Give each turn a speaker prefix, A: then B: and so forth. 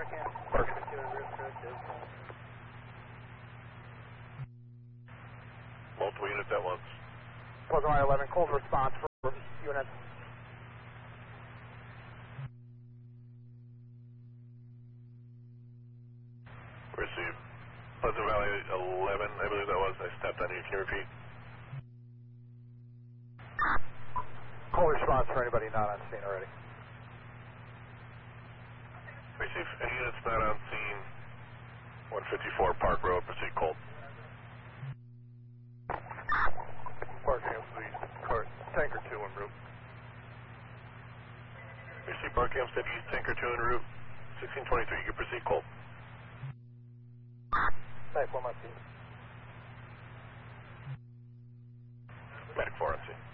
A: Multiple units at once.
B: Closing line 11, cold response for units.
A: Receive. Pleasant Valley 11, I believe that was. I stepped on you. Can you repeat?
B: Cold response for anybody not on scene already.
A: Receive. Any units not on scene, 154 Park Road, proceed cold.
C: Park Hampstead East, tanker 2 en route.
A: Receive. Park Hampstead East, tanker 2 en route, 1623, you can proceed cold.
B: Type 1 on scene.
A: Medic 4 on scene.